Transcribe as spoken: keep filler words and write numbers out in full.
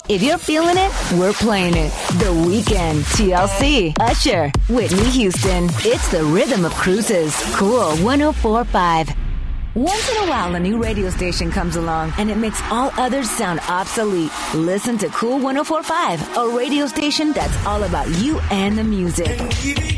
If you're feeling it, we're playing it. The Weeknd, T L C, Usher, Whitney Houston. It's the rhythm of cruises. Cool one oh four point five. Once in a while, a new radio station comes along and it makes all others sound obsolete. Listen to Cool one oh four point five, a radio station that's all about you and the music.